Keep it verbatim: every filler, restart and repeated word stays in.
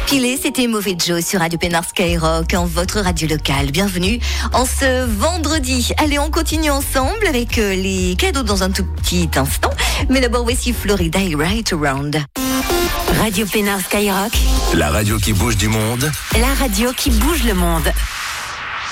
Pilé, c'était Mauvais Joe sur Radio Pénard Skyrock, en votre radio locale. Bienvenue en ce vendredi. Allez, on continue ensemble avec les cadeaux dans un tout petit instant. Mais d'abord, voici Florida et Right Around. Radio Pénard Skyrock, la radio qui bouge du monde. la radio qui bouge le monde.